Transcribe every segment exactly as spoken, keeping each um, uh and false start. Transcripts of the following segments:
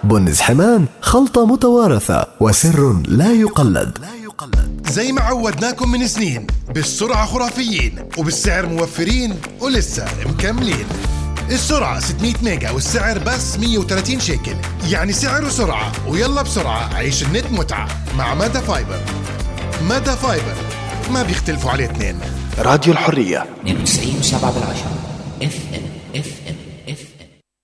بنز حمان خلطة متوارثة وسر لا يقلد. زي ما عودناكم من سنين، بالسرعة خرافيين وبالسعر موفرين ولسه مكملين. السرعة ستمية ميجا والسعر بس مية وثلاثين شيكل، يعني سعر وسرعة. ويلا بسرعة عيش النت متعة مع مادا فايبر. مادا فايبر ما بيختلفوا عليه اثنين. راديو الحرية اثنين وتسعين وسبعة بالعشرة اف ام اف ام اف ام.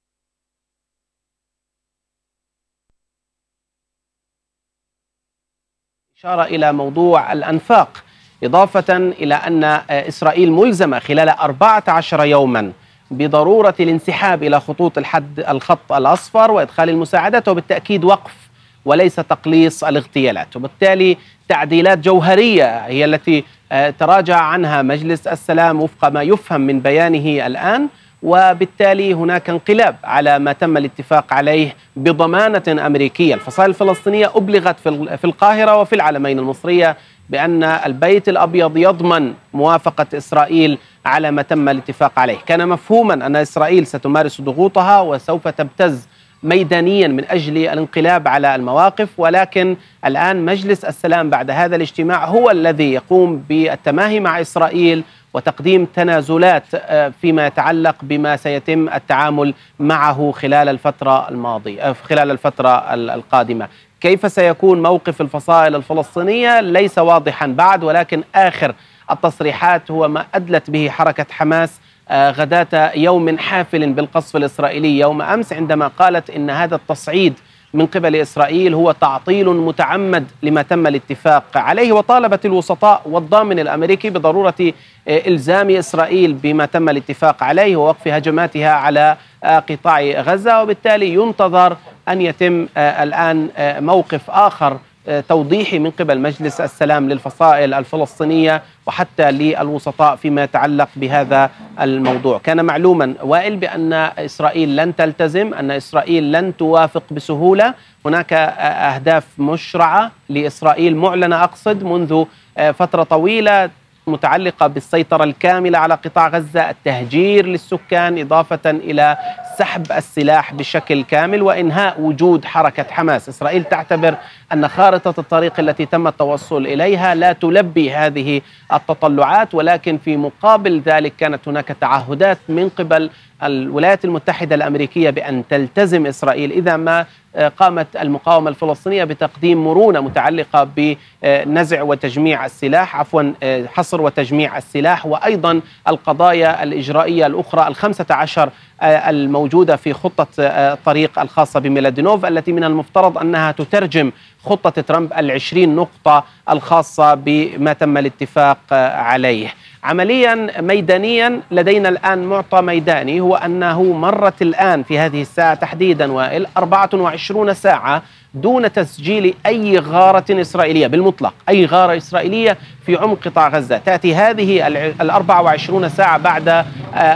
إشارة إلى موضوع الأنفاق، إضافة إلى أن إسرائيل ملزمة خلال أربعة عشر يوما بضرورة الانسحاب إلى خطوط الحد الخط الأصفر وإدخال المساعدات، وبالتأكيد وقف وليس تقليص الاغتيالات. وبالتالي تعديلات جوهرية هي التي تراجع عنها مجلس السلام وفق ما يفهم من بيانه الآن، وبالتالي هناك انقلاب على ما تم الاتفاق عليه بضمانة أمريكية. الفصائل الفلسطينية أبلغت في القاهرة وفي العلمين المصرية بأن البيت الأبيض يضمن موافقة إسرائيل على ما تم الاتفاق عليه. كان مفهوما أن إسرائيل ستمارس ضغوطها وسوف تبتز ميدانيا من أجل الانقلاب على المواقف، ولكن الآن مجلس السلام بعد هذا الاجتماع هو الذي يقوم بالتماهي مع إسرائيل وتقديم تنازلات فيما يتعلق بما سيتم التعامل معه خلال الفترة الماضية خلال الفترة القادمة. كيف سيكون موقف الفصائل الفلسطينية ليس واضحا بعد، ولكن آخر التصريحات هو ما أدلت به حركة حماس غداة يوم حافل بالقصف الإسرائيلي يوم أمس، عندما قالت إن هذا التصعيد من قبل إسرائيل هو تعطيل متعمد لما تم الاتفاق عليه، وطالبت الوسطاء والضامن الأمريكي بضرورة إلزام إسرائيل بما تم الاتفاق عليه ووقف هجماتها على قطاع غزة. وبالتالي ينتظر أن يتم الآن موقف آخر توضيحي من قبل مجلس السلام للفصائل الفلسطينية وحتى للوسطاء فيما يتعلق بهذا الموضوع. كان معلوما وائل بأن إسرائيل لن تلتزم، أن إسرائيل لن توافق بسهولة. هناك أهداف مشرعة لإسرائيل معلنة أقصد منذ فترة طويلة متعلقة بالسيطرة الكاملة على قطاع غزة، التهجير للسكان، إضافة إلى سحب السلاح بشكل كامل وإنهاء وجود حركة حماس. إسرائيل تعتبر أن خارطة الطريق التي تم التوصل إليها لا تلبي هذه التطلعات، ولكن في مقابل ذلك كانت هناك تعهدات من قبل الولايات المتحدة الأمريكية بأن تلتزم إسرائيل إذا ما قامت المقاومة الفلسطينية بتقديم مرونة متعلقة بنزع وتجميع السلاح عفوا حصر وتجميع السلاح، وأيضا القضايا الإجرائية الأخرى الخمسة عشر الموجودة في خطة الطريق الخاصة بميلادينوف، التي من المفترض أنها تترجم خطة ترامب العشرين نقطة الخاصة بما تم الاتفاق عليه. عمليا ميدانيا لدينا الآن معطى ميداني، هو أنه مرت الآن في هذه الساعة تحديدا وائل أربعة وعشرين ساعة دون تسجيل أي غارة إسرائيلية بالمطلق، أي غارة إسرائيلية في عمق قطاع غزة. تأتي هذه الأربع وعشرون ساعة بعد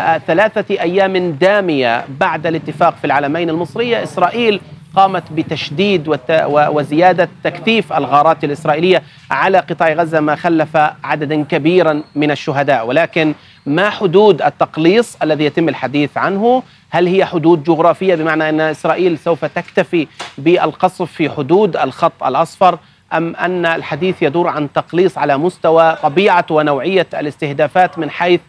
ثلاثة أيام دامية بعد الاتفاق في العلمين المصرية. إسرائيل قامت بتشديد وزيادة تكثيف الغارات الإسرائيلية على قطاع غزة، ما خلف عددا كبيرا من الشهداء. ولكن ما حدود التقليص الذي يتم الحديث عنه؟ هل هي حدود جغرافية بمعنى أن إسرائيل سوف تكتفي بالقصف في حدود الخط الأصفر، أم أن الحديث يدور عن تقليص على مستوى طبيعة ونوعية الاستهدافات من حيث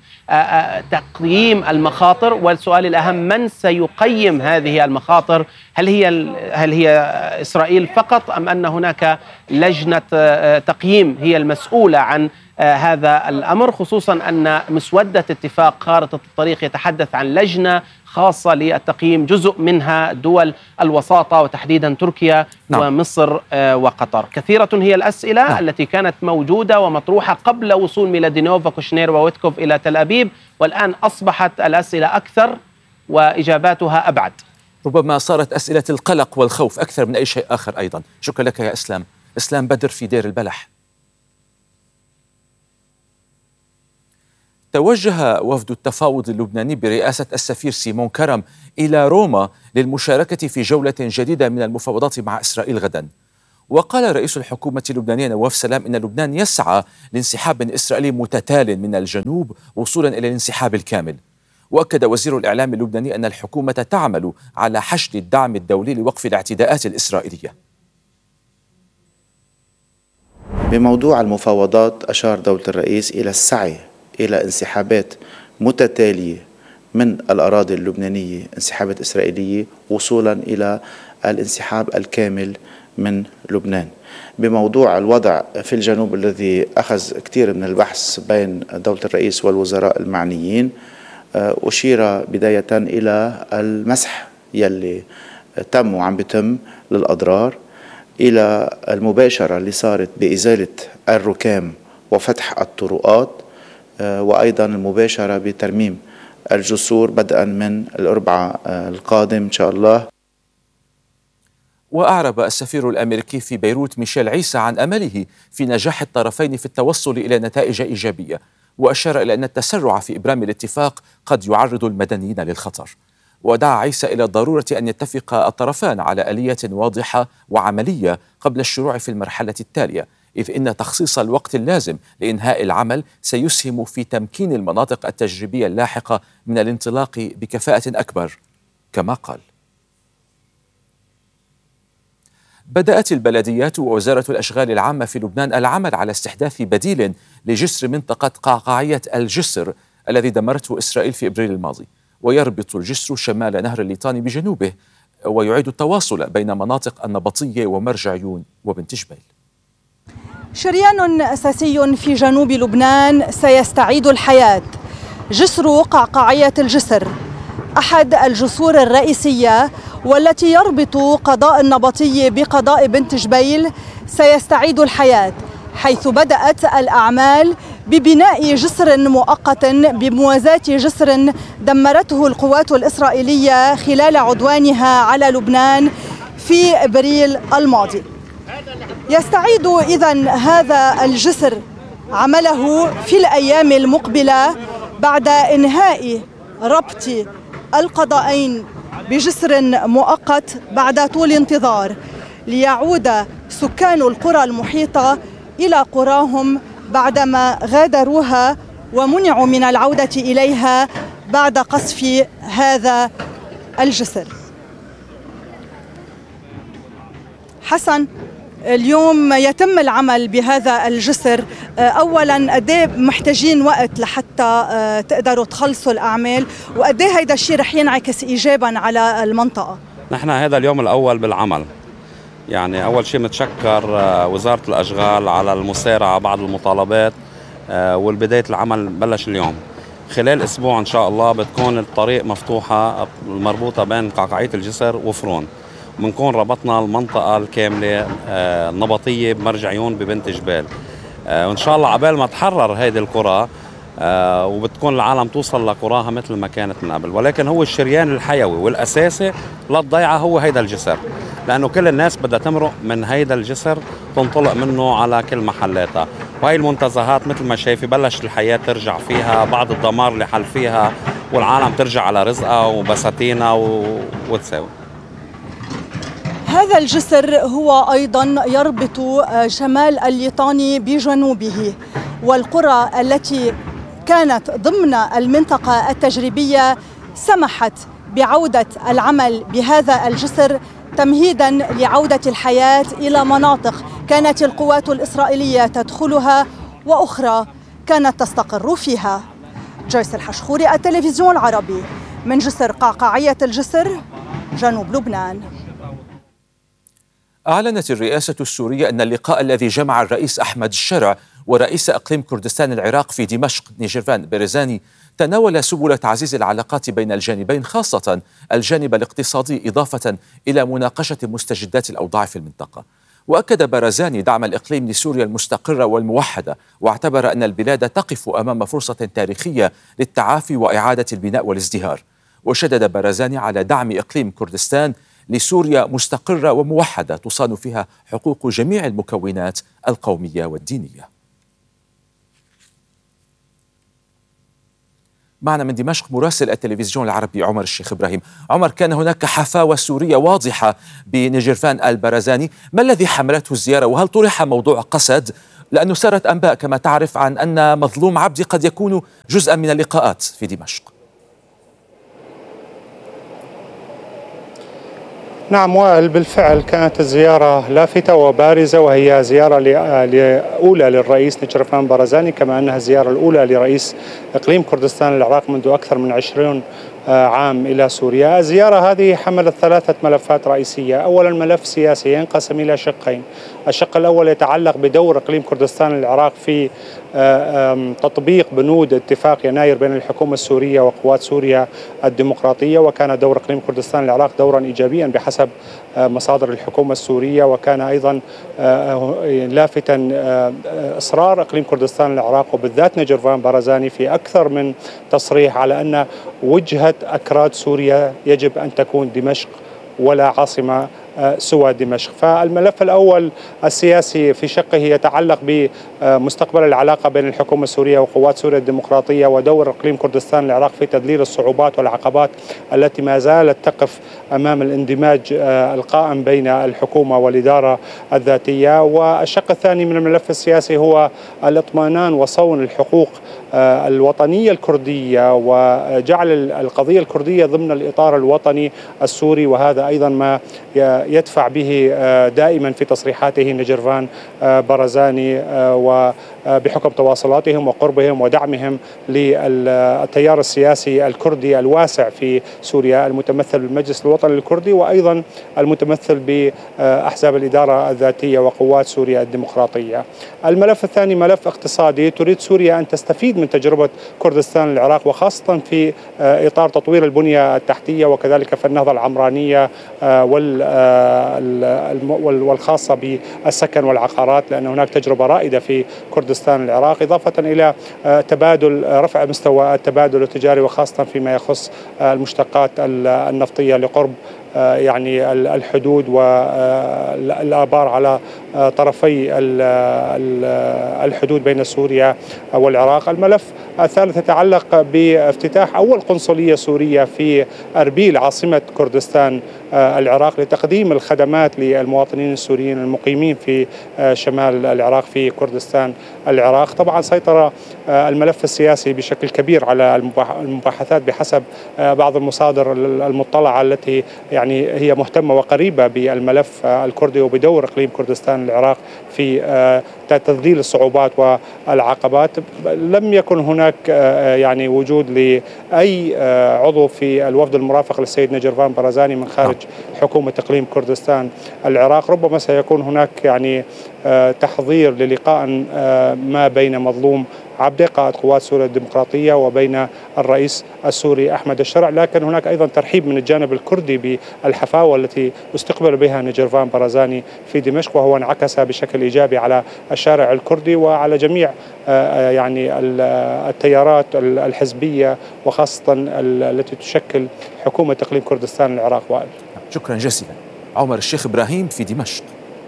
تقييم المخاطر؟ والسؤال الأهم، من سيقيم هذه المخاطر؟ هل هي هل هي إسرائيل فقط، أم أن هناك لجنة تقييم هي المسؤولة عن هذا الأمر، خصوصا أن مسودة اتفاق خارطة الطريق يتحدث عن لجنة خاصة للتقييم، جزء منها دول الوساطة وتحديدا تركيا نعم. ومصر وقطر. كثيرة هي الأسئلة نعم. التي كانت موجودة ومطروحة قبل وصول ميلادينوف وكوشنير وويتكوف إلى تل أبيب، والآن أصبحت الأسئلة أكثر وإجاباتها أبعد. ربما صارت أسئلة القلق والخوف أكثر من أي شيء آخر أيضا. شكرا لك يا إسلام. إسلام بدر في دير البلح. توجه وفد التفاوض اللبناني برئاسة السفير سيمون كرم إلى روما للمشاركة في جولة جديدة من المفاوضات مع إسرائيل غدا. وقال رئيس الحكومة اللبنانية نواف سلام إن لبنان يسعى لانسحاب إسرائيلي متتال من الجنوب وصولا إلى الانسحاب الكامل. وأكد وزير الإعلام اللبناني أن الحكومة تعمل على حشد الدعم الدولي لوقف الاعتداءات الإسرائيلية. بموضوع المفاوضات أشار دولة الرئيس إلى السعي إلى انسحابات متتالية من الأراضي اللبنانية، انسحابات إسرائيلية، وصولا إلى الانسحاب الكامل من لبنان. بموضوع الوضع في الجنوب الذي أخذ كثير من البحث بين دولة الرئيس والوزراء المعنيين، أشير بداية إلى المسح يلي تم وعم بيتم للأضرار، إلى المباشرة اللي صارت بإزالة الركام وفتح الطرقات، وأيضا المباشرة بترميم الجسور بدءا من الأربعاء القادم إن شاء الله. وأعرب السفير الأمريكي في بيروت ميشيل عيسى عن أمله في نجاح الطرفين في التوصل إلى نتائج إيجابية، وأشار إلى أن التسرع في إبرام الاتفاق قد يعرض المدنيين للخطر. ودعا عيسى إلى الضرورة أن يتفق الطرفان على آلية واضحة وعملية قبل الشروع في المرحلة التالية، إذ إن تخصيص الوقت اللازم لإنهاء العمل سيسهم في تمكين المناطق التجريبية اللاحقة من الانطلاق بكفاءة أكبر كما قال. بدأت البلديات ووزارة الأشغال العامة في لبنان العمل على استحداث بديل لجسر منطقة قعقاعية الجسر الذي دمرته إسرائيل في إبريل الماضي، ويربط الجسر شمال نهر الليطاني بجنوبه، ويعيد التواصل بين مناطق النبطية ومرج عيون وبنت جبيل. شريان أساسي في جنوب لبنان سيستعيد الحياة. جسر قعقاعية الجسر أحد الجسور الرئيسية والتي يربط قضاء النبطية بقضاء بنت جبيل سيستعيد الحياة، حيث بدأت الأعمال ببناء جسر مؤقت بموازاة جسر دمرته القوات الإسرائيلية خلال عدوانها على لبنان في أبريل الماضي. يستعيد إذن هذا الجسر عمله في الأيام المقبلة بعد إنهاء ربط القضاءين بجسر مؤقت بعد طول انتظار، ليعود سكان القرى المحيطة إلى قراهم بعدما غادروها ومنعوا من العودة إليها بعد قصف هذا الجسر. حسن، اليوم يتم العمل بهذا الجسر، اولا قد ايه محتاجين وقت لحتى تقدروا تخلصوا الاعمال، وقد ايه هيدا الشيء رح ينعكس ايجابا على المنطقه؟ نحن هذا اليوم الاول بالعمل، يعني اول شيء متشكر وزاره الاشغال على المسارعه بعض المطالبات، والبدايه العمل بلش اليوم. خلال اسبوع ان شاء الله بتكون الطريق مفتوحه المربوطه بين قعقاعيه الجسر وفرون، بنكون ربطنا المنطقة الكاملة النبطية بمرج عيون ببنت جبال، وإن شاء الله عبال ما تحرر هذه القرى وبتكون العالم توصل لقراها مثل ما كانت من قبل. ولكن هو الشريان الحيوي والأساسي للضيعة هو هيدا الجسر، لأنه كل الناس بدها تمرق من هيدا الجسر تنطلق منه على كل محلاتها، وهي المنتزهات مثل ما شايفة بلش الحياة ترجع فيها، بعض الدمار اللي حل فيها، والعالم ترجع على رزقها وبساتينها وتساوي. هذا الجسر هو أيضا يربط شمال الليطاني بجنوبه، والقرى التي كانت ضمن المنطقة التجريبية سمحت بعودة العمل بهذا الجسر تمهيدا لعودة الحياة إلى مناطق كانت القوات الإسرائيلية تدخلها وأخرى كانت تستقر فيها. جويس الحشخوري، التلفزيون العربي، من جسر قعقاعية الجسر، جنوب لبنان. أعلنت الرئاسة السورية أن اللقاء الذي جمع الرئيس أحمد الشرع ورئيس إقليم كردستان العراق في دمشق نيجيرفان بارزاني تناول سبل تعزيز العلاقات بين الجانبين، خاصة الجانب الاقتصادي، إضافة إلى مناقشة مستجدات الأوضاع في المنطقة. وأكد بارزاني دعم الإقليم لسوريا المستقرة والموحدة، واعتبر أن البلاد تقف أمام فرصة تاريخية للتعافي وإعادة البناء والازدهار. وشدد بارزاني على دعم إقليم كردستان لسوريا مستقرة وموحدة تصان فيها حقوق جميع المكونات القومية والدينية. معنا من دمشق مراسل التلفزيون العربي عمر الشيخ إبراهيم. عمر، كان هناك حفاوة سورية واضحة بنيجيرفان البارزاني، ما الذي حملته الزيارة، وهل طرح موضوع قسد؟ لأنه سارت أنباء كما تعرف عن أن مظلوم عبدي قد يكون جزءا من اللقاءات في دمشق. نعم وائل، بالفعل كانت الزيارة لافتة وبارزة، وهي زيارة أولى للرئيس نجرفان بارزاني، كما أنها الزيارة الأولى لرئيس إقليم كردستان العراق منذ أكثر من عشرين عام إلى سوريا. الزيارة هذه حملت ثلاثة ملفات رئيسية. أولا ملف سياسي ينقسم إلى شقين. الشق الأول يتعلق بدور إقليم كردستان العراق في تطبيق بنود اتفاق يناير بين الحكومة السورية وقوات سوريا الديمقراطية، وكان دور إقليم كردستان العراق دورا إيجابيا بحسب مصادر الحكومة السورية، وكان أيضا لافتا إصرار إقليم كردستان العراق وبالذات نجرفان بارزاني في أكثر من تصريح على أن وجهة أكراد سوريا يجب أن تكون دمشق ولا عاصمة سوى دمشق. فالملف الأول السياسي في شقه يتعلق بمستقبل العلاقة بين الحكومة السورية وقوات سوريا الديمقراطية، ودور إقليم كردستان العراق في تذليل الصعوبات والعقبات التي ما زالت تقف أمام الاندماج القائم بين الحكومة والإدارة الذاتية. والشق الثاني من الملف السياسي هو الاطمئنان وصون الحقوق الوطنية الكردية وجعل القضية الكردية ضمن الإطار الوطني السوري، وهذا أيضا ما يدفع به دائما في تصريحاته نجرفان بارزاني، وبحكم تواصلاتهم وقربهم ودعمهم للتيار السياسي الكردي الواسع في سوريا المتمثل بالمجلس الوطني الكردي، وأيضا المتمثل بأحزاب الإدارة الذاتية وقوات سوريا الديمقراطية. الملف الثاني ملف اقتصادي. تريد سوريا أن تستفيد من تجربة كردستان العراق، وخاصة في إطار تطوير البنية التحتية وكذلك في النهضة العمرانية والخاصة بالسكن والعقارات، لأن هناك تجربة رائدة في كردستان العراق، إضافة إلى تبادل رفع مستوى التبادل التجاري، وخاصة فيما يخص المشتقات النفطية لقرب يعني الحدود والآبار على طرفي الحدود بين سوريا والعراق. الملف الثالث يتعلق بافتتاح أول قنصلية سورية في أربيل عاصمة كردستان العراق لتقديم الخدمات للمواطنين السوريين المقيمين في شمال العراق في كردستان العراق. طبعا سيطر الملف السياسي بشكل كبير على المباحثات بحسب بعض المصادر المطلعة التي يعني هي مهتمة وقريبة بالملف الكردي وبدور إقليم كردستان العراق في تذليل الصعوبات والعقبات. لم يكن هناك يعني وجود لأي عضو في الوفد المرافق للسيد نجرفان بارزاني من خارج حكومة إقليم كردستان العراق. ربما سيكون هناك يعني تحضير للقاء ما بين مظلوم عبده قائد قوات سوريا الديمقراطية وبين الرئيس السوري أحمد الشرع، لكن هناك أيضا ترحيب من الجانب الكردي بالحفاوة التي استقبل بها نجرفان بارزاني في دمشق، وهو انعكس بشكل إيجابي على الشارع الكردي وعلى جميع يعني التيارات الحزبية وخاصة التي تشكل حكومة إقليم كردستان العراق. وائل، شكرا جزيلا. عمر الشيخ إبراهيم في دمشق.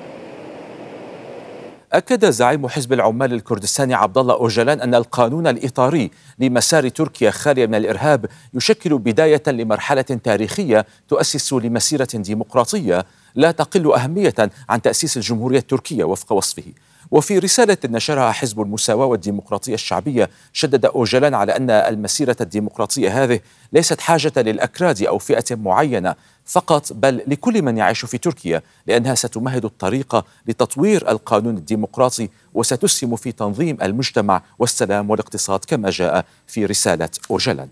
أكد زعيم حزب العمال الكردستاني عبد الله أوجلان أن القانون الإطاري لمسار تركيا خالية من الإرهاب يشكل بداية لمرحلة تاريخية تؤسس لمسيرة ديمقراطية لا تقل أهمية عن تأسيس الجمهورية التركية وفق وصفه. وفي رسالة نشرها حزب المساواة والديمقراطية الشعبية، شدد أوجلان على أن المسيرة الديمقراطية هذه ليست حاجة للأكراد أو فئة معينة فقط، بل لكل من يعيش في تركيا، لأنها ستمهد الطريق لتطوير القانون الديمقراطي وستسهم في تنظيم المجتمع والسلام والاقتصاد كما جاء في رسالة أوجلان.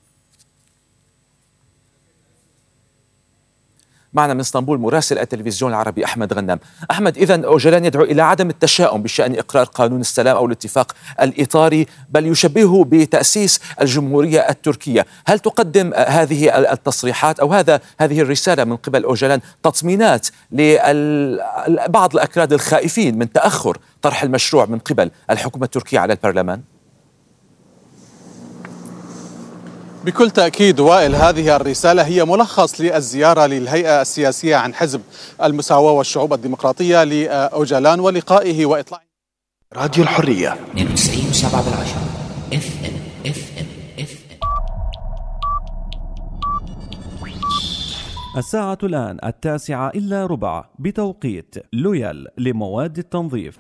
معنا من اسطنبول مراسل التلفزيون العربي أحمد غنام. أحمد، إذن أوجلان يدعو إلى عدم التشاؤم بشأن إقرار قانون السلام أو الاتفاق الإطاري، بل يشبهه بتأسيس الجمهورية التركية. هل تقدم هذه التصريحات أو هذا هذه الرسالة من قبل أوجلان تطمينات لبعض الأكراد الخائفين من تأخر طرح المشروع من قبل الحكومة التركية على البرلمان؟ بكل تأكيد وائل، هذه الرسالة هي ملخص للزيارة للهيئة السياسية عن حزب المساواة والشعوب الديمقراطية لأوجلان ولقائه وإطلاع راديو الحرية اثنين وتسعين وسبعة بالعشرة اف ام اف ام اف ام. الساعة الآن التاسعة إلا ربع بتوقيت لويال لمواد التنظيف.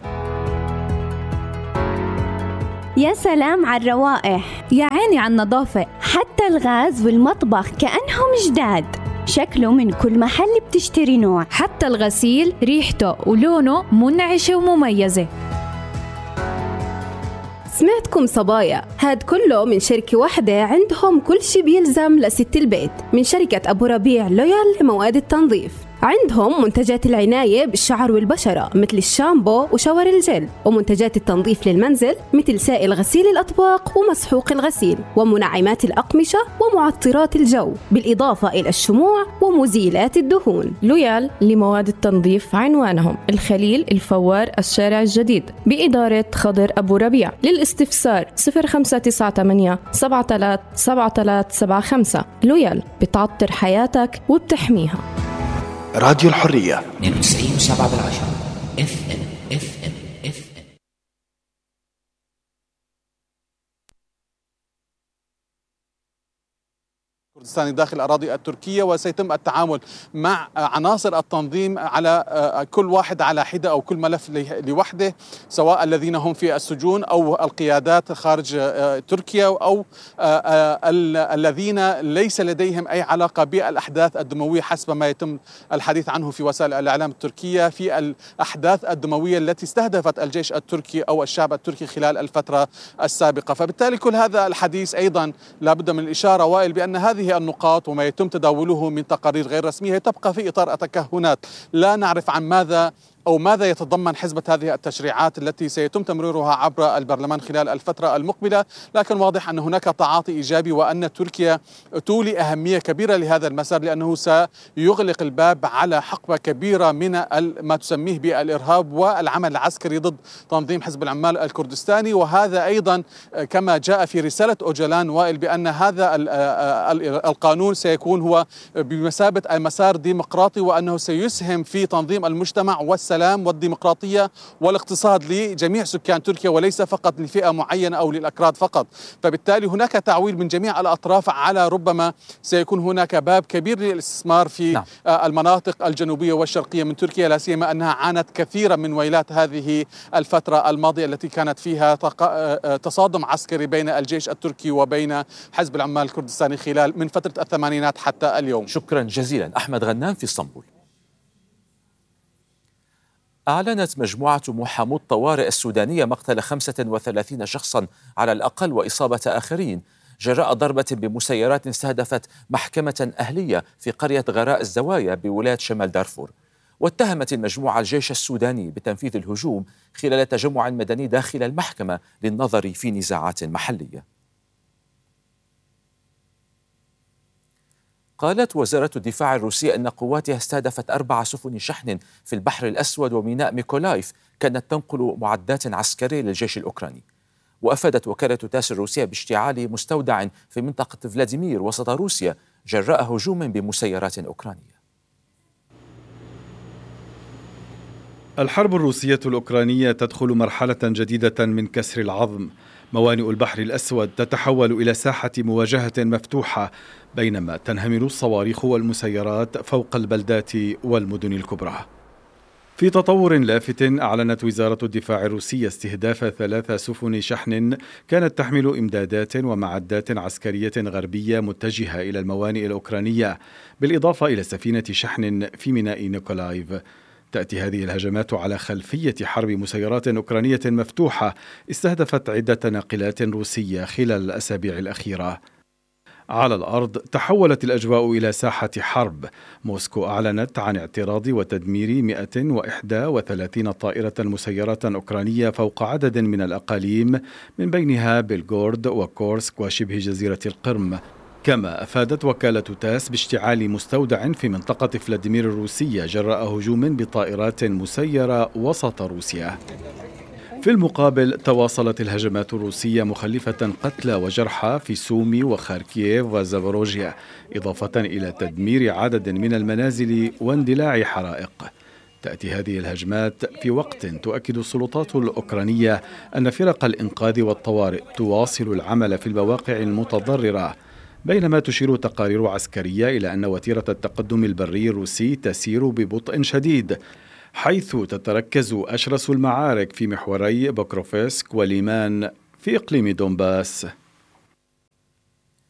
يا سلام على الروائح، يا عيني على النظافة، حتى الغاز والمطبخ كأنهم جداد. شكله من كل محل بتشتري نوع. حتى الغسيل ريحته ولونه منعشة ومميزة. سمعتكم صبايا، هاد كله من شركة واحدة عندهم كل شي بيلزم لست البيت، من شركة أبو ربيع لويال لمواد التنظيف. عندهم منتجات العناية بالشعر والبشرة مثل الشامبو وشاور الجل، ومنتجات التنظيف للمنزل مثل سائل غسيل الأطباق ومسحوق الغسيل، ومنعمات الأقمشة ومعطرات الجو، بالإضافة إلى الشموع ومزيلات الدهون. لويال لمواد التنظيف عنوانهم الخليل الفوار الشارع الجديد بإدارة خضر أبو ربيع. للاستفسار صفر خمسة تسعة ثمانية سبعة ثلاثة سبعة ثلاثة سبعة خمسة. لويال بتعطر حياتك وبتحميها. راديو الحرية اثنين وتسعين وسبعة بالعشرة اف ام اف ام اف ام. كردستاني داخل الأراضي التركية، وسيتم التعامل مع عناصر التنظيم على كل واحد على حدة أو كل ملف لوحده، سواء الذين هم في السجون أو القيادات خارج تركيا أو الذين ليس لديهم أي علاقة بالأحداث الدموية حسب ما يتم الحديث عنه في وسائل الإعلام التركية في الأحداث الدموية التي استهدفت الجيش التركي أو الشعب التركي خلال الفترة السابقة. فبالتالي كل هذا الحديث أيضا لابد من الإشارة وائل بأن هذه النقاط وما يتم تداوله من تقارير غير رسمية تبقى في إطار التكهنات، لا نعرف عن ماذا أو ماذا يتضمن حزمة هذه التشريعات التي سيتم تمريرها عبر البرلمان خلال الفترة المقبلة، لكن واضح أن هناك تعاطي إيجابي وأن تركيا تولي أهمية كبيرة لهذا المسار، لأنه سيغلق الباب على حقبة كبيرة من ما تسميه بالإرهاب والعمل العسكري ضد تنظيم حزب العمال الكردستاني. وهذا أيضا كما جاء في رسالة أوجلان وائل بأن هذا القانون سيكون هو بمثابة مسار ديمقراطي، وأنه سيسهم في تنظيم المجتمع والسلام السلام والديمقراطية والاقتصاد لجميع سكان تركيا وليس فقط لفئة معينة أو للأكراد فقط. فبالتالي هناك تعويل من جميع الأطراف على ربما سيكون هناك باب كبير للاستثمار في نعم. المناطق الجنوبية والشرقية من تركيا، لا سيما أنها عانت كثيرا من ويلات هذه الفترة الماضية التي كانت فيها تصادم عسكري بين الجيش التركي وبين حزب العمال الكردستاني خلال من فترة الثمانينات حتى اليوم. شكرا جزيلا. أحمد غنام في اسطنبول. أعلنت مجموعة محامو الطوارئ السودانية مقتل خمسة وثلاثين شخصا على الأقل وإصابة آخرين جراء ضربة بمسيرات استهدفت محكمة أهلية في قرية غراء الزوايا بولاية شمال دارفور. واتهمت المجموعة الجيش السوداني بتنفيذ الهجوم خلال تجمع مدني داخل المحكمة للنظر في نزاعات محلية. قالت وزارة الدفاع الروسية أن قواتها استهدفت أربع سفن شحن في البحر الأسود وميناء ميكولايف كانت تنقل معدات عسكرية للجيش الأوكراني. وأفادت وكالة تاس الروسية باشتعال مستودع في منطقة فلاديمير وسط روسيا جراء هجوم بمسيرات أوكرانية. الحرب الروسية الأوكرانية تدخل مرحلة جديدة من كسر العظم. موانئ البحر الأسود تتحول إلى ساحة مواجهة مفتوحة بينما تنهمر الصواريخ والمسيرات فوق البلدات والمدن الكبرى. في تطور لافت أعلنت وزارة الدفاع الروسية استهداف ثلاث سفن شحن كانت تحمل إمدادات ومعدات عسكرية غربية متجهة إلى الموانئ الأوكرانية، بالإضافة إلى سفينة شحن في ميناء نيكولايف. تأتي هذه الهجمات على خلفية حرب مسيرات أوكرانية مفتوحة استهدفت عدة ناقلات روسية خلال الأسابيع الأخيرة. على الأرض تحولت الأجواء إلى ساحة حرب. موسكو أعلنت عن اعتراض وتدمير مئة وإحدى وثلاثين طائرة مسيرة أوكرانية فوق عدد من الأقاليم من بينها بلغورد وكورسك وشبه جزيرة القرم. كما أفادت وكالة تاس باشتعال مستودع في منطقة فلاديمير الروسية جراء هجوم بطائرات مسيرة وسط روسيا. في المقابل تواصلت الهجمات الروسية مخلفة قتلى وجرحى في سومي وخاركييف وزابوروجيا، إضافة إلى تدمير عدد من المنازل واندلاع حرائق. تأتي هذه الهجمات في وقت تؤكد السلطات الأوكرانية أن فرق الإنقاذ والطوارئ تواصل العمل في المواقع المتضررة، بينما تشير تقارير عسكرية إلى أن وتيرة التقدم البري الروسي تسير ببطء شديد، حيث تتركز أشرس المعارك في محوري بوكروفسك وليمان في إقليم دونباس.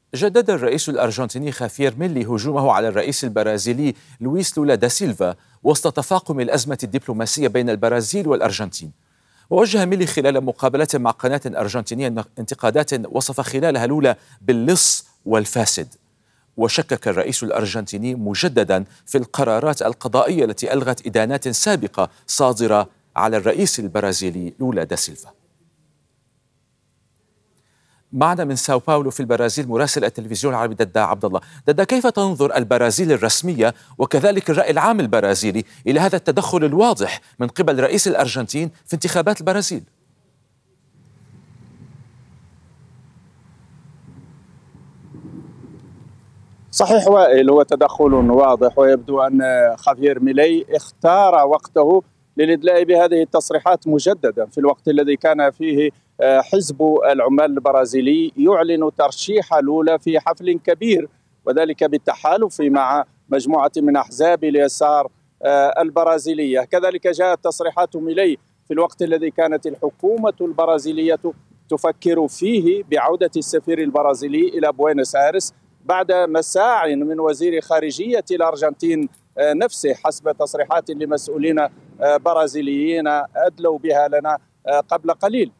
جدد الرئيس الأرجنتيني خافير ميلي هجومه على الرئيس البرازيلي لويس لولا دا سيلفا وسط تفاقم الأزمة الدبلوماسية بين البرازيل والأرجنتين. ووجه ميلي خلال مقابلة مع قناة أرجنتينية انتقادات وصف خلالها لولا باللص والفاسد. وشكك الرئيس الأرجنتيني مجددا في القرارات القضائية التي ألغت إدانات سابقة صادرة على الرئيس البرازيلي لولا دا سيلفا. معنا من ساو باولو في البرازيل مراسل التلفزيون العربي دادا عبد الله. دادا، كيف تنظر البرازيل الرسمية وكذلك الرأي العام البرازيلي إلى هذا التدخل الواضح من قبل رئيس الأرجنتين في انتخابات البرازيل؟ صحيح وائل، هو تدخل واضح، ويبدو أن خافير ميلي اختار وقته للإدلاء بهذه التصريحات مجددا في الوقت الذي كان فيه حزب العمال البرازيلي يعلن ترشيح لولا في حفل كبير، وذلك بالتحالف مع مجموعة من أحزاب اليسار البرازيلية. كذلك جاءت تصريحات ميلي في الوقت الذي كانت الحكومة البرازيلية تفكر فيه بعودة السفير البرازيلي إلى بوينوس آيرس بعد مساع من وزير خارجية الأرجنتين نفسه، حسب تصريحات لمسؤولين برازيليين أدلوا بها لنا قبل قليل.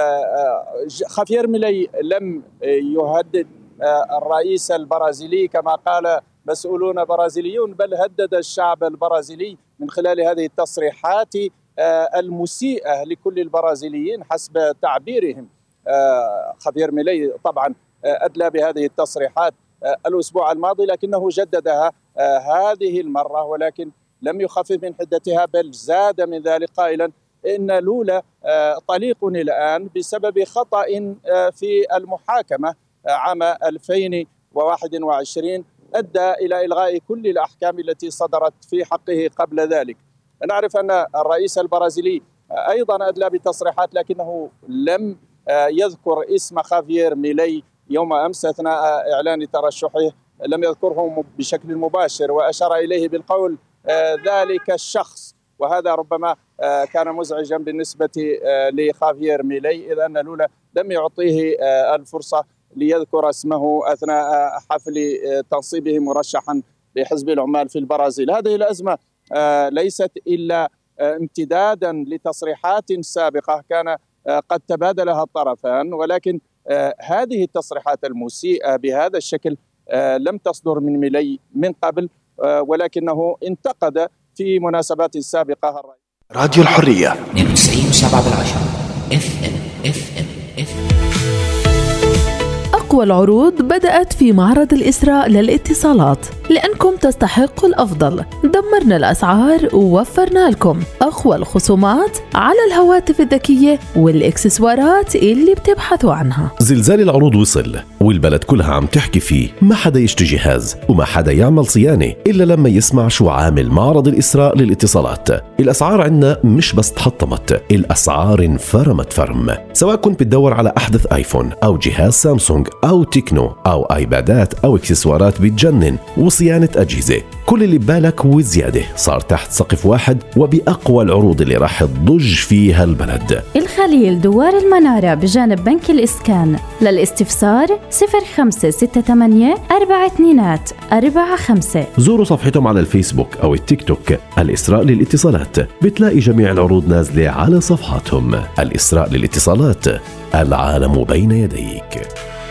خافير ميلي لم يهدد الرئيس البرازيلي كما قال مسؤولون برازيليون، بل هدد الشعب البرازيلي من خلال هذه التصريحات المسيئة لكل البرازيليين حسب تعبيرهم. خافير ميلي طبعا أدلى بهذه التصريحات الأسبوع الماضي، لكنه جددها هذه المرة، ولكن لم يخفف من حدتها، بل زاد من ذلك قائلا إن لولا طليق الآن بسبب خطأ في المحاكمة عام ألفين وواحد وعشرين أدى إلى إلغاء كل الأحكام التي صدرت في حقه قبل ذلك. نعرف أن الرئيس البرازيلي أيضا أدلى بتصريحات، لكنه لم يذكر اسم خافير ميلي يوم أمس أثناء إعلان ترشحه، لم يذكره بشكل مباشر، وأشار إليه بالقول ذلك الشخص، وهذا ربما كان مزعجا بالنسبة لخافير ميلي، إذ أن لولا لم يعطيه الفرصة ليذكر اسمه أثناء حفل تنصيبه مرشحا لحزب العمال في البرازيل. هذه الأزمة ليست إلا امتدادا لتصريحات سابقة كان قد تبادلها الطرفان، ولكن هذه التصريحات المسيئة بهذا الشكل لم تصدر من ميلي من قبل، ولكنه انتقد في مناسبات سابقة الرئيس. راديو الحرية تسعين وسبعة بالعشرة اف ام اف ام اف أقوى العروض بدأت في معرض الإسراء للاتصالات، لأنكم تستحقوا الأفضل. دمرنا الأسعار ووفرنا لكم أقوى الخصومات على الهواتف الذكية والإكسسوارات اللي بتبحثوا عنها. زلزال العروض وصل والبلد كلها عم تحكي فيه، ما حدا يشتري جهاز وما حدا يعمل صيانة إلا لما يسمع شو عامل معرض الإسراء للاتصالات. الأسعار عنا مش بس تحطمت، الأسعار انفرمت فرم. سواء كنت بتدور على أحدث آيفون أو جهاز سامسونج أو تكنو أو آيبادات أو إكسسوارات بتجنن وصيانة أجهزة، كل اللي ببالك وزيادة صار تحت سقف واحد وبأقوى العروض اللي راح تضج فيها البلد. الخليل دوار المنارة بجانب بنك الإسكان. للاستفسار صفر خمسة ستة ثمانية أربعة اثنين أربعة خمسة. زوروا صفحتهم على الفيسبوك أو التيك توك الإسراء للاتصالات، بتلاقي جميع العروض نازلة على صفحاتهم. الإسراء للاتصالات، العالم بين يديك.